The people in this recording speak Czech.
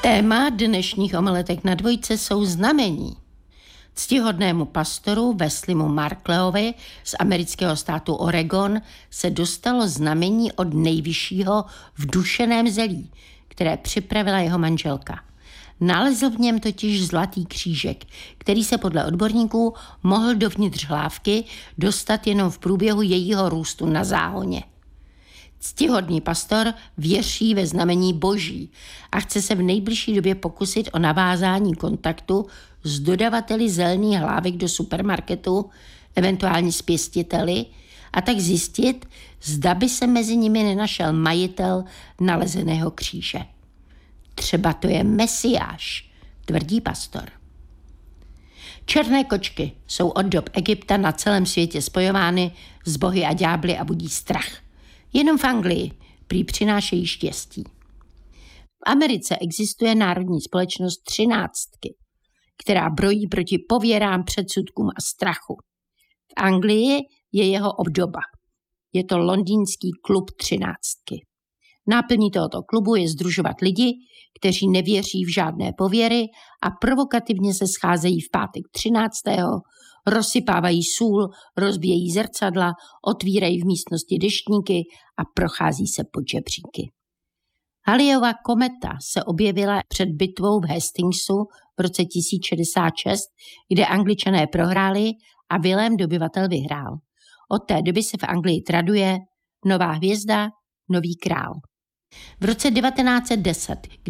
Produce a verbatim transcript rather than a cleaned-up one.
Téma dnešních omeletek na dvojce jsou znamení. Ctihodnému pastoru Wesleymu Markleovi z amerického státu Oregon se dostalo znamení od nejvyššího v dušeném zelí, které připravila jeho manželka. Nalezl v něm totiž zlatý křížek, který se podle odborníků mohl dovnitř hlávky dostat jenom v průběhu jejího růstu na záhoně. Ctihodný pastor věří ve znamení boží a chce se v nejbližší době pokusit o navázání kontaktu s dodavateli zelených hlávek do supermarketu, eventuálně s pěstiteli, a tak zjistit, zda by se mezi nimi nenašel majitel nalezeného kříže. Třeba to je Mesiáš, tvrdí pastor. Černé kočky jsou od dob Egypta na celém světě spojovány s bohy a ďábly a budí strach. Jenom v Anglii prý přinášejí štěstí. V Americe existuje národní společnost třináctky, která brojí proti pověrám, předsudkům a strachu. V Anglii je jeho obdoba. Je to londýnský klub třináctky. Náplní tohoto klubu je sdružovat lidi, kteří nevěří v žádné pověry a provokativně se scházejí v pátek třináctého rozsypávají sůl, rozbíjejí zrcadla, otvírají v místnosti deštníky a prochází se pod žebříky. Halleyova kometa se objevila před bitvou v Hastingsu v roce tisíc šedesát šest, kde Angličané prohráli a Vilém dobyvatel vyhrál. Od té doby se v Anglii traduje nová hvězda, nový král. V roce devatenáct set deset,